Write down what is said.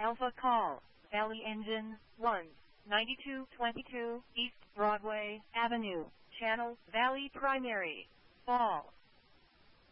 Alpha Call, Valley Engine 1, 9222 East Broadway Avenue, Channel Valley Primary, Fall.